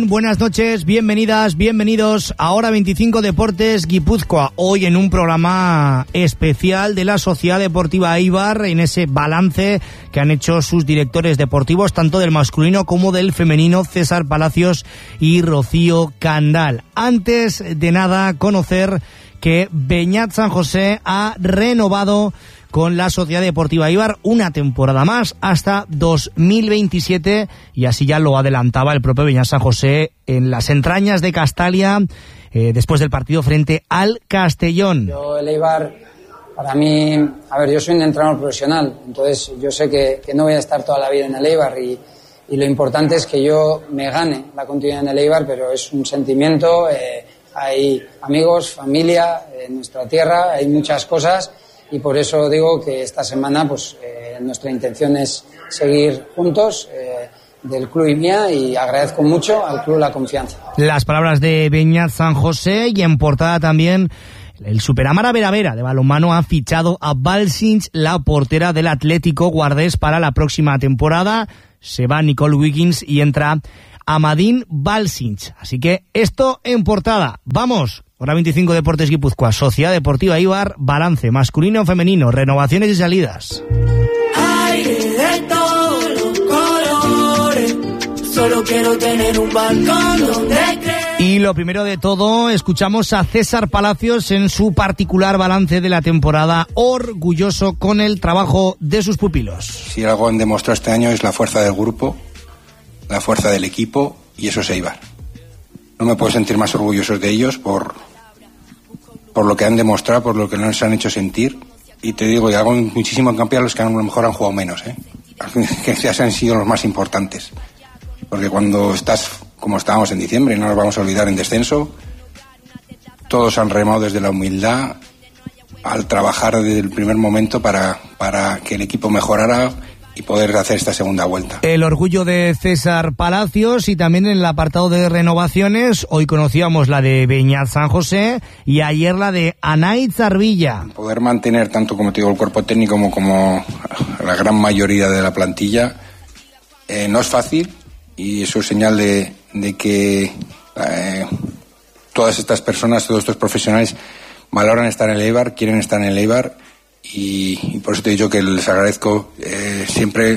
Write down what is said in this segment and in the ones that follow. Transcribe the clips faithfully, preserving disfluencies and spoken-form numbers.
Buenas noches, bienvenidas, bienvenidos a Hora veinticinco Deportes Guipúzcoa. Hoy en un programa especial de la Sociedad Deportiva Eibar, en ese balance que han hecho sus directores deportivos, tanto del masculino como del femenino, César Palacios y Rocío Candal. Antes de nada, conocer que Beñat San José ha renovado con la Sociedad Deportiva Eibar una temporada más hasta dos mil veintisiete, y así ya lo adelantaba el propio Beñat San José en las entrañas de Castalia eh, después del partido frente al Castellón. Yo, el Eibar, para mí, a ver, yo soy un entrenador profesional, entonces yo sé que, que no voy a estar toda la vida en el Eibar y, y lo importante es que yo me gane la continuidad en el Eibar, pero es un sentimiento, eh, hay amigos, familia en nuestra tierra, hay muchas cosas. Y por eso digo que esta semana pues eh, nuestra intención es seguir juntos eh, del club y mía, y agradezco mucho al club la confianza. Las palabras de Beñat San José, y en portada también el Superamara Vera Vera de balonmano ha fichado a Balsinch, la portera del Atlético Guardés, para la próxima temporada. Se va Nicole Wiggins y entra Amadín Balsinch. Así que esto en portada. ¡Vamos! Hora veinticinco Deportes Guipúzcoa, Sociedad Deportiva Eibar, balance masculino, femenino, renovaciones y salidas. Hay de todos los colores, solo quiero tener un balcón donde creer. Y lo primero de todo, escuchamos a César Palacios en su particular balance de la temporada, orgulloso con el trabajo de sus pupilos. Si algo han demostrado este año es la fuerza del grupo, la fuerza del equipo, y eso es Eibar. No me puedo sentir más orgulloso de ellos por... por lo que han demostrado, por lo que nos han hecho sentir. Y te digo, y hago muchísimo hincapié a los que a lo mejor han jugado menos, ¿eh? que ya han sido los más importantes. Porque cuando estás, como estábamos en diciembre, no nos vamos a olvidar, en descenso, todos han remado desde la humildad al trabajar desde el primer momento para, para que el equipo mejorara y poder hacer esta segunda vuelta. El orgullo de César Palacios, y también en el apartado de renovaciones, hoy conocíamos la de Beñat San José y ayer la de Anaitz Arvilla. Poder mantener tanto, como te digo, el cuerpo técnico como, como la gran mayoría de la plantilla eh, no es fácil, y eso es señal de, de que eh, todas estas personas, todos estos profesionales valoran estar en el Eibar, quieren estar en el Eibar. Y, y por eso te he dicho que les agradezco eh, siempre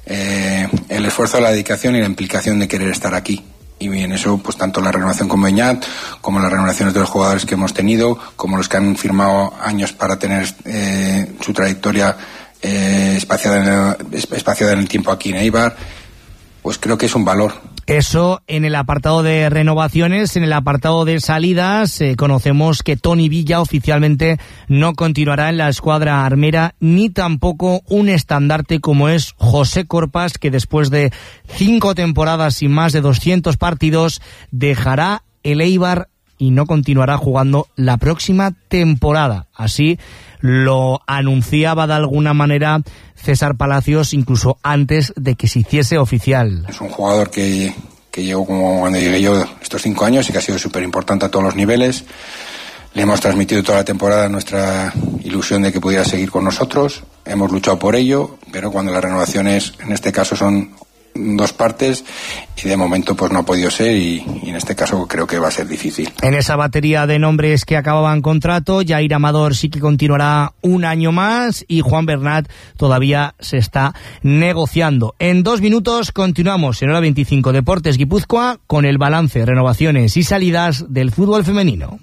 eh, el esfuerzo, la dedicación y la implicación de querer estar aquí. Y en eso, pues tanto la renovación con Beñat, como las renovaciones de los jugadores que hemos tenido, como los que han firmado años para tener eh, su trayectoria eh, espaciada, en el, espaciada en el tiempo aquí en Eibar, pues creo que es un valor. Eso en el apartado de renovaciones. En el apartado de salidas, eh, conocemos que Toni Villa oficialmente no continuará en la escuadra armera, ni tampoco un estandarte como es José Corpas, que después de cinco temporadas y más de doscientos partidos dejará el Eibar y no continuará jugando la próxima temporada. Así lo anunciaba de alguna manera César Palacios incluso antes de que se hiciese oficial. Es un jugador que, que llegó como cuando llegué yo estos cinco años y que ha sido súper importante a todos los niveles. Le hemos transmitido toda la temporada nuestra ilusión de que pudiera seguir con nosotros. Hemos luchado por ello, pero cuando las renovaciones en este caso son dos partes, y de momento pues no ha podido ser, y, y en este caso creo que va a ser difícil. En esa batería de nombres que acababan contrato, Jair Amador sí que continuará un año más, y Juan Bernat todavía se está negociando. En dos minutos continuamos en Hora veinticinco Deportes Guipúzcoa con el balance, renovaciones y salidas del fútbol femenino.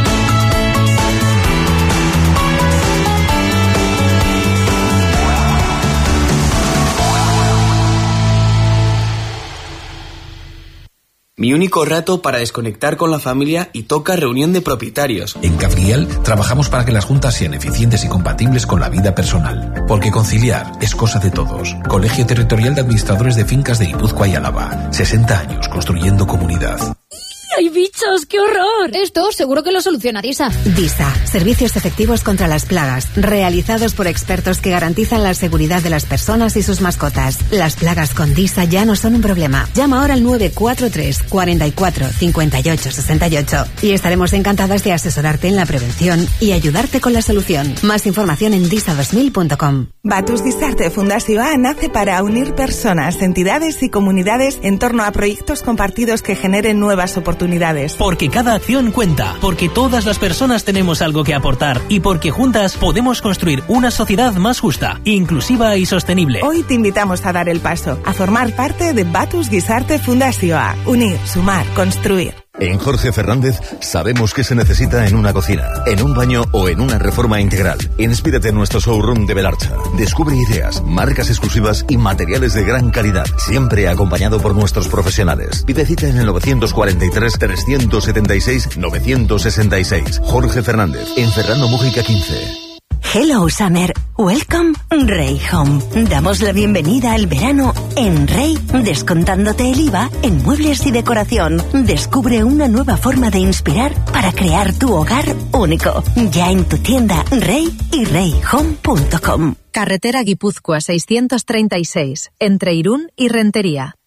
Mi único rato para desconectar con la familia y toca reunión de propietarios. En Cabriel trabajamos para que las juntas sean eficientes y compatibles con la vida personal. Porque conciliar es cosa de todos. Colegio Territorial de Administradores de Fincas de Guipúzcoa y Álava. sesenta años construyendo comunidad. ¡Hay bichos! ¡Qué horror! Esto seguro que lo soluciona Disa. Disa, Servicios efectivos contra las plagas, realizados por expertos que garantizan la seguridad de las personas y sus mascotas. Las plagas con DISA ya no son un problema. Llama ahora al nueve cuatro tres, cuatro cuatro, cinco ocho seis ocho y estaremos encantadas de asesorarte en la prevención y ayudarte con la solución. Más información en disa dos mil punto com. Batus Gizarte Fundazioa nace para unir personas, entidades y comunidades en torno a proyectos compartidos que generen nuevas oportunidades. Porque cada acción cuenta, porque todas las personas tenemos algo que aportar y porque juntas podemos construir una sociedad más justa, inclusiva y sostenible. Hoy te invitamos a dar el paso, a formar parte de Batus Gizarte Fundazioa. Unir, sumar, construir. En Jorge Fernández sabemos qué se necesita en una cocina, en un baño o en una reforma integral. Inspírate en nuestro showroom de Belarcha. Descubre ideas, marcas exclusivas y materiales de gran calidad, siempre acompañado por nuestros profesionales. Pide cita en el nueve cuatro tres, tres siete seis, nueve seis seis. Jorge Fernández, en Ferrando Mújica quince. Hello Summer, welcome Rey Home. Damos la bienvenida al verano en Rey, descontándote el I V A en muebles y decoración. Descubre una nueva forma de inspirar para crear tu hogar único. Ya en tu tienda Rey y rey home punto com. Carretera Guipúzcoa seiscientos treinta y seis, entre Irún y Rentería.